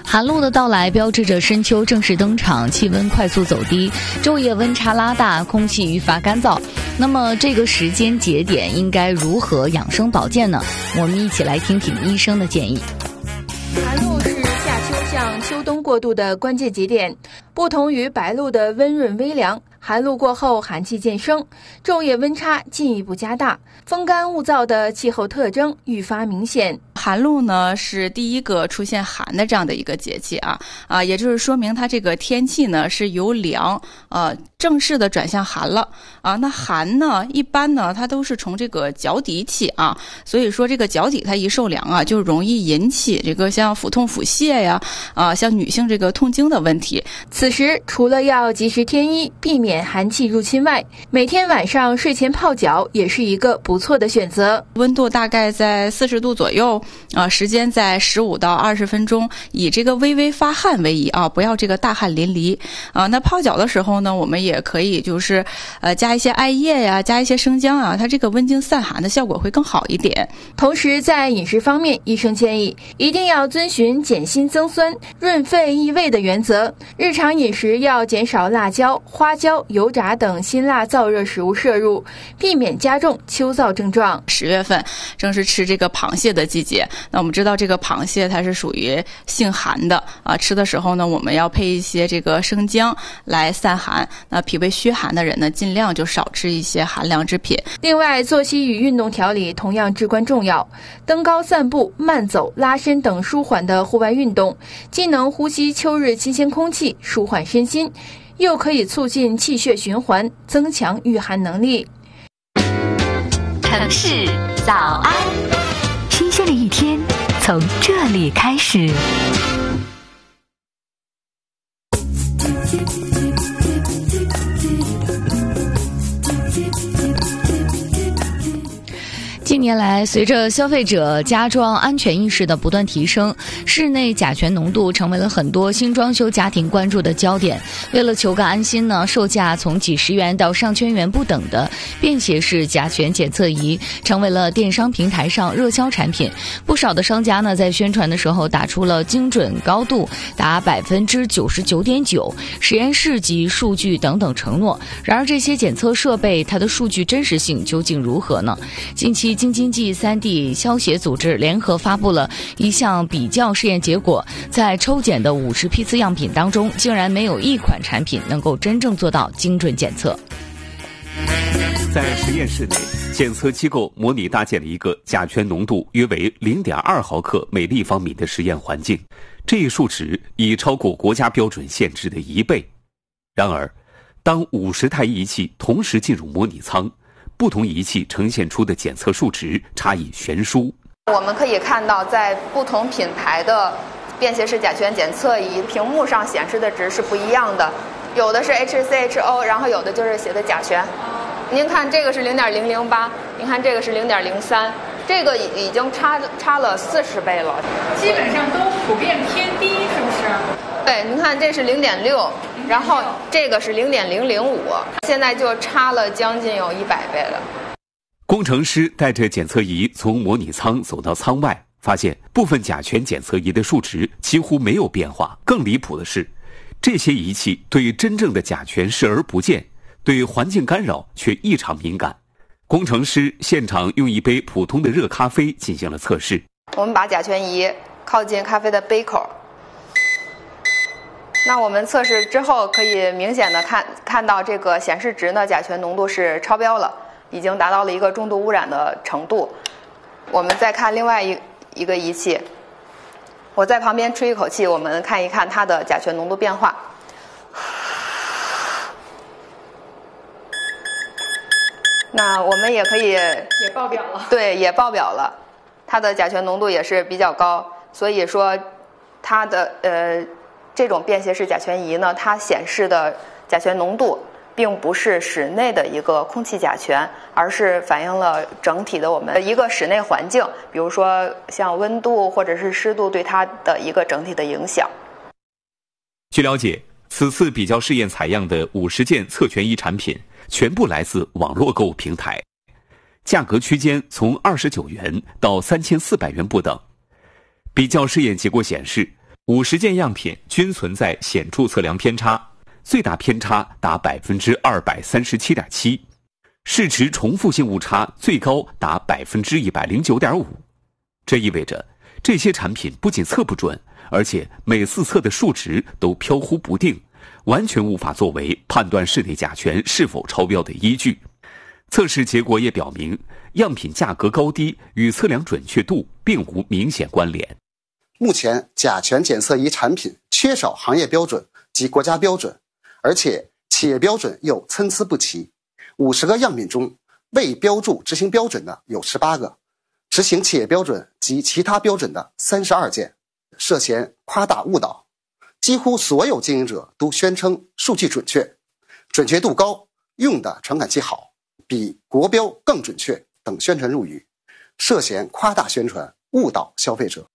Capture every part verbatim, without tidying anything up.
寒露的到来标志着深秋正式登场，气温快速走低，昼夜温差拉大，空气愈发干燥。那么这个时间节点应该如何养生保健呢？我们一起来听听医生的建议。 寒露是夏秋向秋冬过渡的关键节点，不同于白露的温润微凉，寒露过后寒气渐生，昼夜温差进一步加大，风干物燥的气候特征愈发明显。 寒露呢是第一个出现寒的这样的一个节气啊啊，也就是说明它这个天气呢是由凉呃正式的转向寒了啊。那寒呢一般呢它都是从这个脚底起啊，所以说这个脚底它一受凉啊，就容易引起这个像腹痛腹泻呀啊，像女性这个痛经的问题。 此时除了要及时添衣，避免寒气入侵外，每天晚上睡前泡脚也是一个不错的选择。 温度大概在四十度左右啊，时间在十五到二十分钟，以这个微微发汗为宜啊，不要这个大汗淋漓啊。那泡脚的时候呢，我们也可以就是呃加一些艾叶呀，加一些生姜啊，它这个温经散寒的效果会更好一点。 同时在饮食方面，医生建议一定要遵循减辛增酸、润肺益胃的原则，日常饮食要减少辣椒、花椒、油炸等辛辣燥热食物摄入，避免加重秋燥症状。 十月份正是吃这个螃蟹的季节，那我们知道这个螃蟹它是属于性寒的啊，吃的时候呢，我们要配一些这个生姜来散寒。那脾胃虚寒的人呢，尽量就少吃一些寒凉之品。 另外，作息与运动调理同样至关重要。登高散步、慢走、拉伸等舒缓的户外运动，既能呼吸秋日新鲜空气，舒缓身心，又可以促进气血循环，增强御寒能力。 城市早安，新鲜的一天从这里开始。 近年来，随着消费者家装安全意识的不断提升，室内甲醛浓度成为了很多新装修家庭关注的焦点。为了求个安心呢，售价从几十元到上千元不等的便携式甲醛检测仪成为了电商平台上热销产品。不少的商家呢，在宣传的时候打出了精准高度达百分之九十九点九、实验室级数据等等承诺。然而，这些检测设备它的数据真实性究竟如何呢？近期京津冀三地消协组织联合发布了一项比较试验结果，在抽检的五十批次样品当中，竟然没有一款产品能够真正做到精准检测。 在实验室内，检测机构模拟搭建了一个甲醛浓度约为 零点二毫克每立方米的实验环境，这一数值已超过国家标准限制的一倍。然而，当五十台仪器同时进入模拟舱，不同仪器呈现出的检测数值差异悬殊。 我们可以看到，在不同品牌的便携式甲醛检测仪屏幕上显示的值是不一样的，有的是 H C H O， 然后有的就是写的甲醛。您看这个是 零点零零八， 您看这个是 零点零三， 这个已经差差了四十倍了， 基本上都普遍偏低，是不是？ 对，您看这是 零点六， 然后这个是 零点零零五， 现在就差了将近有一百倍了。 工程师带着检测仪从模拟舱走到舱外，发现部分甲醛检测仪的数值几乎没有变化。更离谱的是，这些仪器对真正的甲醛视而不见，对环境干扰却异常敏感。工程师现场用一杯普通的热咖啡进行了测试。 我们把甲醛仪靠近咖啡的杯口，那我们测试之后可以明显的看看到这个显示值呢，甲醛浓度是超标了，已经达到了一个重度污染的程度。我们再看另外一一个仪器，我在旁边吹一口气，我们看一看它的甲醛浓度变化。那我们也可以也爆表了， 对，也爆表了，它的甲醛浓度也是比较高，所以说它的呃这种便携式甲醛仪呢，它显示的甲醛浓度并不是室内的一个空气甲醛，而是反映了整体的我们一个室内环境，比如说像温度或者是湿度对它的一个整体的影响。 据了解，此次比较试验采样的五十件测醛仪产品全部来自网络购物平台，价格区间从二十九元到三千四百元不等。比较试验结果显示， 五十件样品均存在显著测量偏差，最大偏差达百分之二百三十七点七，试值重复性误差最高达百分之一百零九点五。这意味着这些产品不仅测不准，而且每次测的数值都飘忽不定，完全无法作为判断室内甲醛是否超标的依据。测试结果也表明，样品价格高低与测量准确度并无明显关联。 目前甲醛检测仪产品缺少行业标准及国家标准，而且企业标准又参差不齐。五十个样品中，未标注执行标准的有十八个，执行企业标准及其他标准的三十二件，涉嫌夸大误导。几乎所有经营者都宣称数据准确、准确度高、用的传感器好、比国标更准确等宣传入语，涉嫌夸大宣传，误导消费者。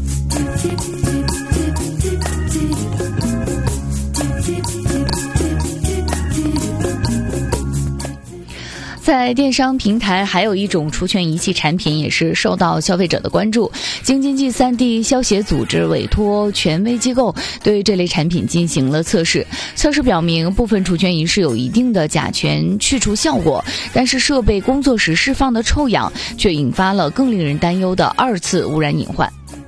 在电商平台，还有一种除醛仪器产品也是受到消费者的关注。京津冀三地消协组织委托权威机构对这类产品进行了测试。测试表明，部分除醛仪是有一定的甲醛去除效果，但是设备工作时释放的臭氧却引发了更令人担忧的二次污染隐患。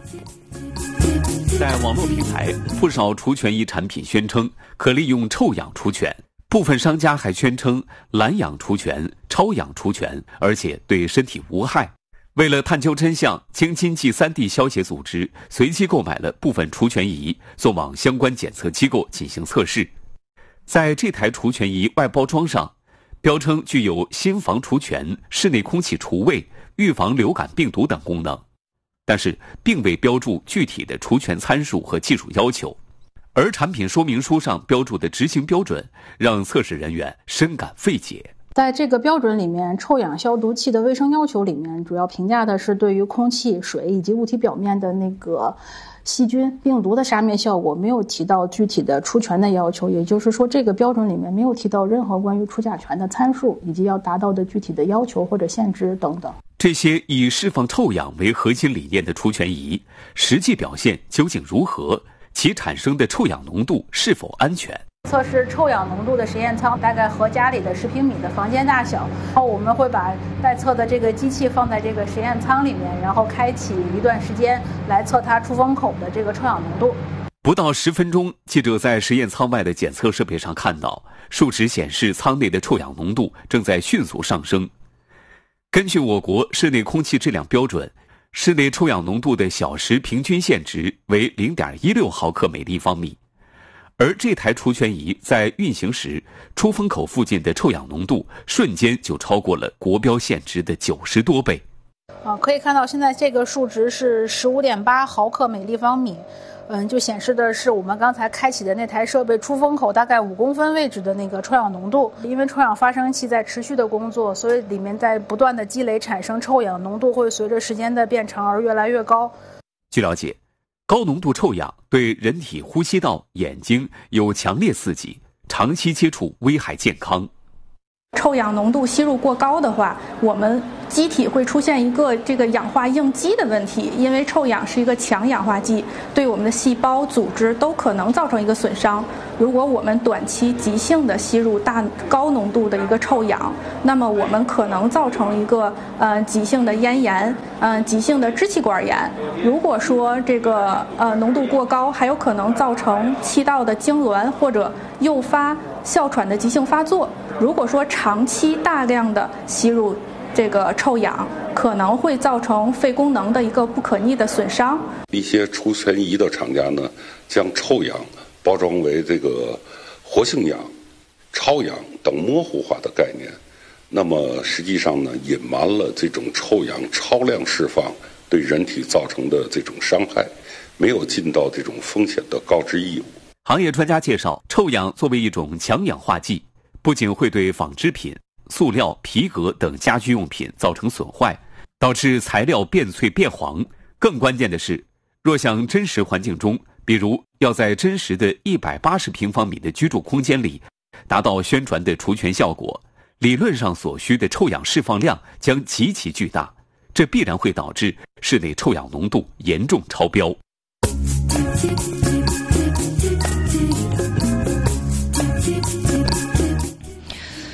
在网络平台，不少除醛仪产品宣称可利用臭氧除醛。部分商家还宣称蓝氧除醛、超氧除醛，而且对身体无害。为了探究真相，京津冀三地消协组织随机购买了部分除醛仪，送往相关检测机构进行测试。在这台除醛仪外包装上，标称具有心房除醛、室内空气除味、预防流感病毒等功能，但是并未标注具体的除醛参数和技术要求。而产品说明书上标注的执行标准让测试人员深感费解。 在这个标准里面，臭氧消毒器的卫生要求里面主要评价的是对于空气、水以及物体表面的那个细菌、病毒的杀灭效果，没有提到具体的除醛的要求。也就是说，这个标准里面没有提到任何关于除甲醛的参数以及要达到的具体的要求或者限制等等。 这些以释放臭氧为核心理念的除醛仪，实际表现究竟如何？其产生的臭氧浓度是否安全？ 测试臭氧浓度的实验舱大概和家里的十平米的房间大小，然后我们会把待测的这个机器放在这个实验舱里面，然后开启一段时间来测它出风口的这个臭氧浓度。 不到十分钟，记者在实验舱外的检测设备上看到，数值显示舱内的臭氧浓度正在迅速上升。根据我国室内空气质量标准，室内臭氧浓度的小时平均限值为 零点一六毫克每立方米，而这台除醛仪在运行时，出风口附近的臭氧浓度瞬间就超过了国标限值的九十多倍。 啊，可以看到现在这个数值是 十五点八毫克每立方米，嗯，就显示的是我们刚才开启的那台设备出风口大概五公分位置的那个臭氧浓度。因为臭氧发生器在持续的工作，所以里面在不断的积累，产生臭氧浓度会随着时间的变长而越来越高。 据了解，高浓度臭氧对人体呼吸道、眼睛有强烈刺激，长期接触危害健康。 臭氧浓度吸入过高的话，我们机体会出现一个这个氧化应激的问题，因为臭氧是一个强氧化剂，对我们的细胞、组织都可能造成一个损伤。如果我们短期急性的吸入大高浓度的一个臭氧，那么我们可能造成一个呃急性的咽炎，嗯、呃，急性的支气管炎。如果说这个呃浓度过高，还有可能造成气道的痉挛或者诱发哮喘的急性发作。如果说长期大量的吸入这个臭氧，可能会造成肺功能的一个不可逆的损伤。 一些除醛仪的厂家呢，将臭氧包装为这个活性氧、超氧等模糊化的概念，那么实际上呢，隐瞒了这种臭氧超量释放对人体造成的这种伤害，没有尽到这种风险的告知义务。 行业专家介绍，臭氧作为一种强氧化剂，不仅会对纺织品、塑料、皮革等家居用品造成损坏，导致材料变脆变黄。更关键的是，若想真实环境中，比如要在真实的一百八十平方米的居住空间里达到宣传的除醛效果，理论上所需的臭氧释放量将极其巨大，这必然会导致室内臭氧浓度严重超标。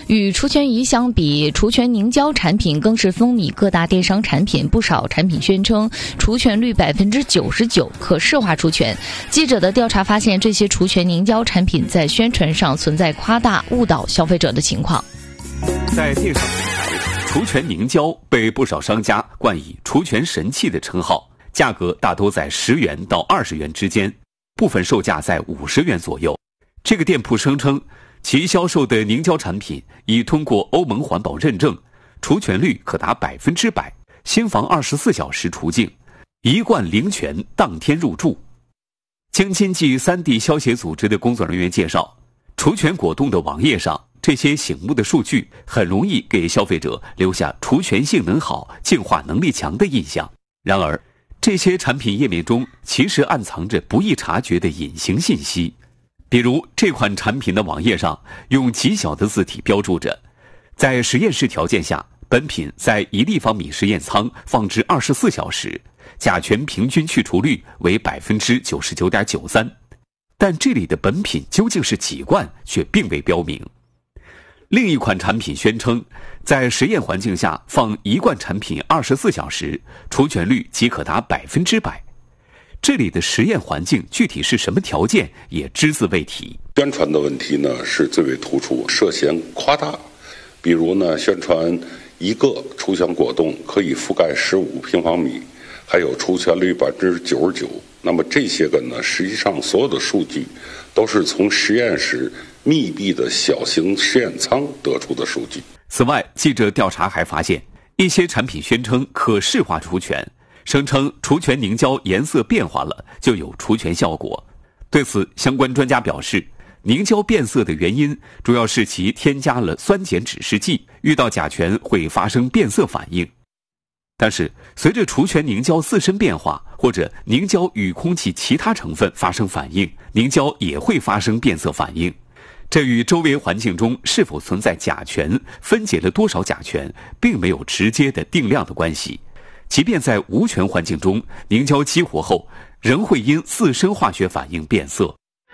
与除醛仪相比，除醛凝胶产品更是风靡各大电商产品，不少产品宣称除醛率百分之九十九，可视化除醛。记者的调查发现，这些除醛凝胶产品在宣传上存在夸大、误导消费者的情况。 在电商平台，除醛凝胶被不少商家冠以除醛神器的称号，价格大多在十元到二十元之间，部分售价在五十元左右。这个店铺声称，其销售的凝胶产品已通过欧盟环保认证，除醛率可达百分之百，新房二十四小时除净，一罐零醛当天入住。京津冀三地消协组织的工作人员介绍，除醛果冻的网页上这些醒目的数据很容易给消费者留下除醛性能好、净化能力强的印象。然而，这些产品页面中其实暗藏着不易察觉的隐形信息。比如这款产品的网页上用极小的字体标注着，在实验室条件下，本品在一立方米实验仓放置二十四小时，甲醛平均去除率为 百分之九十九点九三。但这里的本品究竟是几罐却并未标明。另一款产品宣称，在实验环境下放一罐产品二十四小时，除醛率即可达百分之百。这里的实验环境具体是什么条件也只字未提。 宣传的问题呢是最为突出，涉嫌夸大。比如呢，宣传一个除醛果冻可以覆盖十五平方米，还有除醛率百分之九十九。那么这些个呢，实际上所有的数据都是从实验室密闭的小型实验舱得出的数据。 此外，记者调查还发现，一些产品宣称可视化除醛，声称除醛凝胶颜色变化了就有除醛效果。对此，相关专家表示，凝胶变色的原因主要是其添加了酸碱指示剂，遇到甲醛会发生变色反应。但是，随着除醛凝胶自身变化，或者凝胶与空气其他成分发生反应，凝胶也会发生变色反应。这与周围环境中是否存在甲醛、分解了多少甲醛，并没有直接的定量的关系。即便在无醛环境中，凝胶激活后仍会因自身化学反应变色。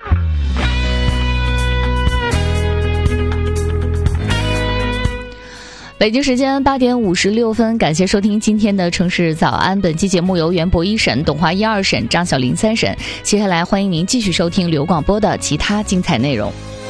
北京时间八点五十六分，感谢收听今天的城市早安。本期节目由袁博一审、董华一二审、张小林三审。接下来欢迎您继续收听刘广播的其他精彩内容。